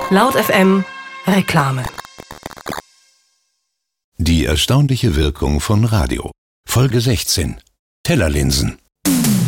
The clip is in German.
Laut FM Reklame. Die erstaunliche Wirkung von Radio. Folge 16. Tellerlinsen.